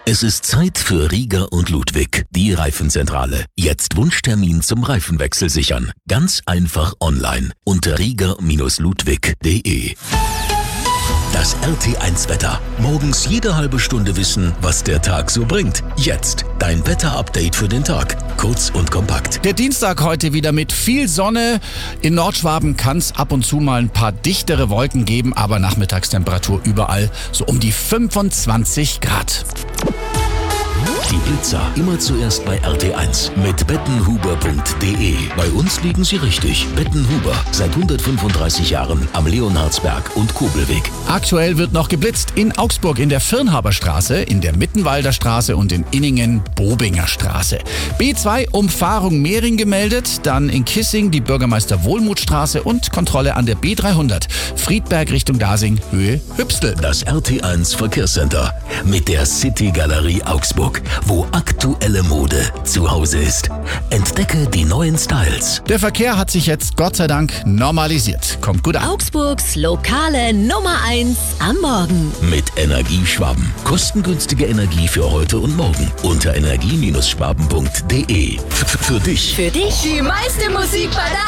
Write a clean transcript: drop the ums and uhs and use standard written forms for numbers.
Es ist Zeit für Rieger und Ludwig, die Reifenzentrale. Jetzt Wunschtermin zum Reifenwechsel sichern. Ganz einfach online unter rieger-ludwig.de. Das RT1-Wetter. Morgens jede halbe Stunde wissen, was der Tag so bringt. Jetzt dein Wetter-Update für den Tag. Kurz und kompakt. Der Dienstag heute wieder mit viel Sonne. In Nordschwaben kann es ab und zu mal ein paar dichtere Wolken geben, aber Nachmittagstemperatur überall so um die 25 Grad. Die Blitzer immer zuerst bei RT1 mit bettenhuber.de. Bei uns liegen sie richtig. Bettenhuber, seit 135 Jahren am Leonhardsberg und Kobelweg. Aktuell wird noch geblitzt in Augsburg in der Firnhaberstraße, in der Mittenwalder Straße und in Inningen Bobinger Straße. B2 Umfahrung Mehring gemeldet, dann in Kissing die Bürgermeister Wohlmuthstraße und Kontrolle an der B300. Friedberg Richtung Dasing, Höhe Hübstel. Das RT1 Verkehrscenter mit der City Galerie Augsburg, wo aktuelle Mode zu Hause ist. Entdecke die neuen Styles. Der Verkehr hat sich jetzt Gott sei Dank normalisiert. Kommt gut an. Augsburgs lokale Nummer 1 am Morgen. Mit Energieschwaben. Kostengünstige Energie für heute und morgen. Unter energie-schwaben.de. Für dich. Für dich die meiste Musik bei der